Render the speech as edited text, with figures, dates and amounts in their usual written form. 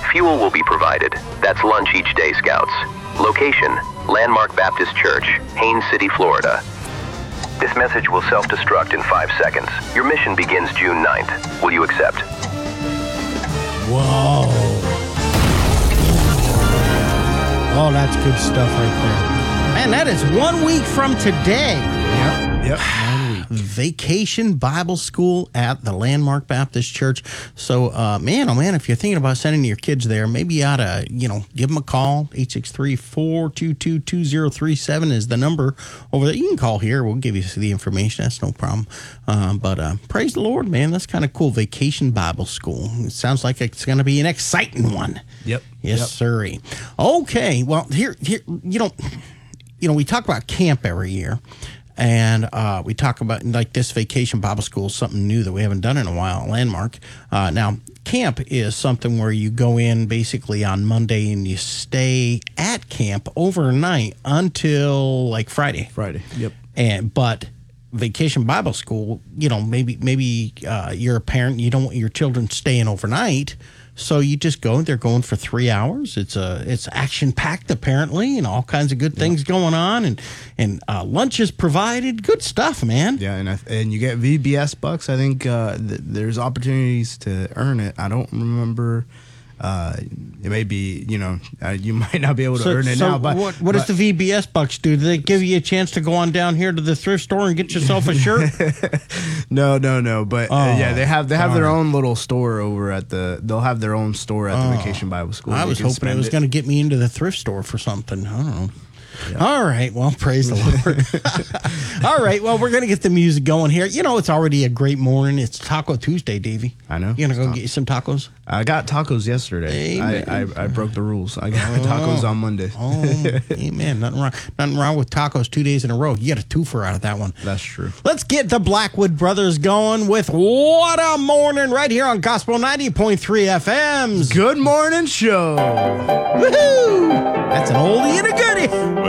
Fuel will be provided. That's lunch each day, Scouts. Location, Landmark Baptist Church, Haines City, Florida. This message will self-destruct in 5 seconds. Your mission begins June 9th. Will you accept? Whoa. Oh, that's good stuff right there. Man, that is 1 week from today. Yep. 1 week. Vacation Bible School at the Landmark Baptist Church. So, man, if you're thinking about sending your kids there, maybe you ought to, give them a call. 863-422-2037 is the number over there. You can call here. We'll give you the information. That's no problem. But praise the Lord, man. That's kind of cool. Vacation Bible School. It sounds like it's going to be an exciting one. Yep. Yes, sirree. Okay. Well, here, we talk about camp every year. And we talk about, like, this Vacation Bible School, something new that we haven't done in a while, Landmark. Now, camp is something where you go in basically on Monday and you stay at camp overnight until, like, Friday. Yep. But Vacation Bible School, maybe you're a parent, you don't want your children staying overnight. So you just go. They're going for 3 hours. It's action packed apparently, and all kinds of good things going on, and lunch is provided. Good stuff, man. Yeah, and you get VBS bucks. I think there's opportunities to earn it. I don't remember. It may be, you might not be able to earn it now. But what does the VBS bucks do? Do they give you a chance to go on down here to the thrift store and get yourself a shirt? No. But yeah, they have their own little store over at they'll have their own store at the Vacation Bible School. I was hoping it was going to get me into the thrift store for something. I don't know. Yep. All right. Well, praise the Lord. All right. Well, we're going to get the music going here. It's already a great morning. It's Taco Tuesday, Davey. I know. You going to go get you some tacos? I got tacos yesterday. I broke the rules. I got tacos on Monday. Amen. Nothing wrong with tacos 2 days in a row. You get a twofer out of that one. That's true. Let's get the Blackwood Brothers going with What a Morning right here on Gospel 90.3 FM's Good Morning Show. Woohoo! That's an oldie and a goodie.